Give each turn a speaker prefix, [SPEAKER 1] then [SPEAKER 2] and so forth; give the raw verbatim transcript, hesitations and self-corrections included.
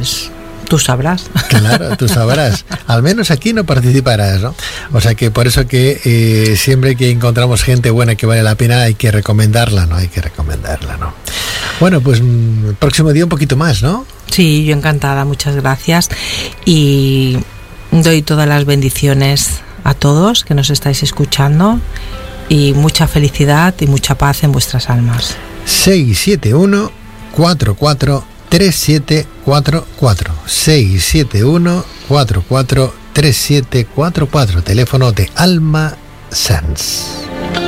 [SPEAKER 1] pues tú sabrás.
[SPEAKER 2] Claro, tú sabrás. Al menos aquí no participarás, ¿no? O sea que por eso que eh, siempre que encontramos gente buena que vale la pena hay que recomendarla, ¿no? Hay que recomendarla, ¿no? Bueno, pues el próximo día un poquito más, ¿no?
[SPEAKER 1] Sí, yo encantada, muchas gracias. Y doy todas las bendiciones a todos que nos estáis escuchando y mucha felicidad y mucha paz en vuestras almas.
[SPEAKER 2] seis siete uno cuatro cuatro tres siete cuatro cuatro seis siete uno cuatro cuatro tres siete cuatro cuatro, teléfono de Alma Sans.